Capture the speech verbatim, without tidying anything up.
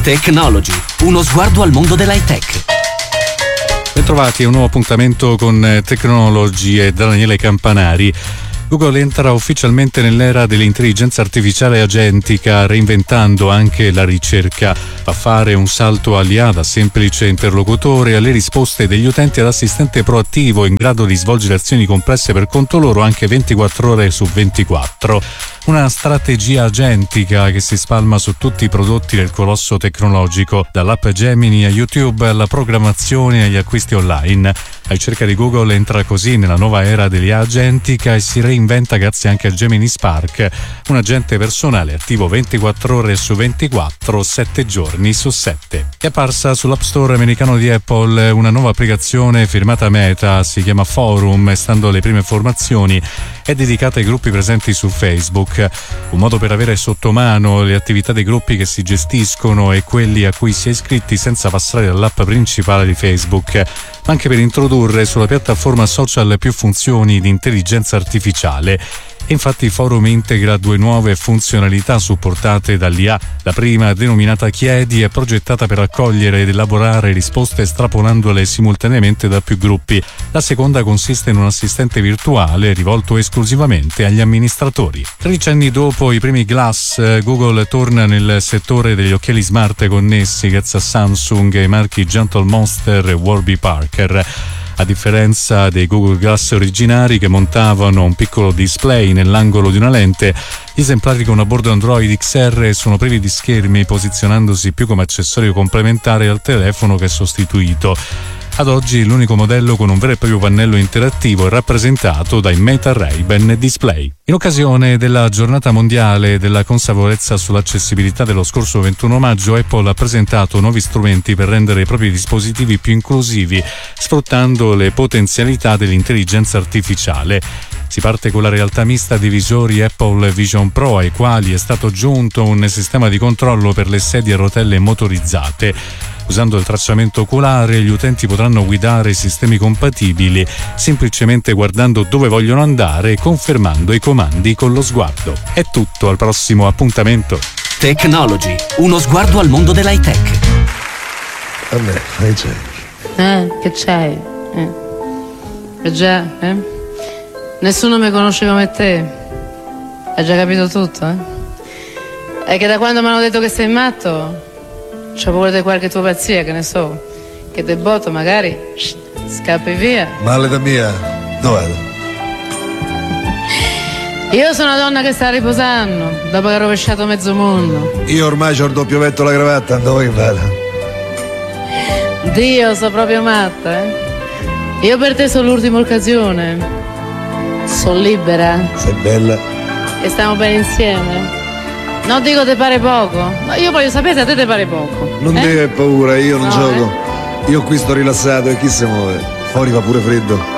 Technology, uno sguardo al mondo dell'high tech. Bentrovati a un nuovo appuntamento con Technology e Daniele Campanari. Google entra ufficialmente nell'era dell'intelligenza artificiale agentica, reinventando anche la ricerca. Fa fare un salto all'I A da semplice interlocutore alle risposte degli utenti ad assistente proattivo in grado di svolgere azioni complesse per conto loro anche ventiquattro ore su ventiquattro. Una strategia agentica che si spalma su tutti i prodotti del colosso tecnologico, dall'app Gemini a YouTube alla programmazione e agli acquisti online. La ricerca di Google entra così nella nuova era dell'I A agentica e si reinventa grazie anche a Gemini Spark, un agente personale attivo ventiquattro ore su ventiquattro, sette giorni su sette. È apparsa sull'App Store americano di Apple una nuova applicazione firmata Meta, si chiama Forum e stando alle prime informazioni è dedicata ai gruppi presenti su Facebook, un modo per avere sotto mano le attività dei gruppi che si gestiscono e quelli a cui si è iscritti senza passare dall'app principale di Facebook, ma anche per introdurre sulla piattaforma social più funzioni di intelligenza artificiale. Infatti Forum integra due nuove funzionalità supportate dall'I A. La prima, denominata Chiedi, è progettata per raccogliere ed elaborare risposte estrapolandole simultaneamente da più gruppi. La seconda consiste in un assistente virtuale rivolto esclusivamente agli amministratori. tredici anni dopo i primi Glass, Google torna nel settore degli occhiali smart connessi grazie a Samsung e i marchi Gentle Monster e Warby Parker. A differenza dei Google Glass originari che montavano un piccolo display nell'angolo di una lente, gli esemplari con a bordo Android X R sono privi di schermi, posizionandosi più come accessorio complementare al telefono che sostituito. Ad oggi l'unico modello con un vero e proprio pannello interattivo è rappresentato dai Meta Ray-Ban Display. In occasione della giornata mondiale della consapevolezza sull'accessibilità dello scorso ventuno maggio, Apple ha presentato nuovi strumenti per rendere i propri dispositivi più inclusivi, sfruttando le potenzialità dell'intelligenza artificiale. Si parte con la realtà mista di visori Apple Vision Pro, ai quali è stato aggiunto un sistema di controllo per le sedie a rotelle motorizzate. Usando il tracciamento oculare, gli utenti potranno guidare i sistemi compatibili semplicemente guardando dove vogliono andare e confermando i comandi con lo sguardo. È tutto, al prossimo appuntamento. Technology, uno sguardo al mondo dell'high tech. Vabbè, che c'è? Eh, che c'hai? Eh. Eh già, eh? Nessuno mi conosce come te. Hai già capito tutto, eh? È che da quando mi hanno detto che sei matto, c'ho paura di qualche tua pazzia, che ne so, che te botto magari scappi via. Male mia, dov'è? Io sono una donna che sta riposando dopo che ha rovesciato mezzo mondo. Io ormai c'ho il doppio petto alla cravatta, dove vado? Dio, so proprio matta, eh? Io per te sono l'ultima occasione. Sono libera. Sei bella. E stiamo bene insieme. Non dico te pare poco. No, io voglio sapere se a te te pare poco. Non eh? devi avere paura, io non no, gioco. Eh? Io qui sto rilassato e chi si muove? Fuori fa pure freddo.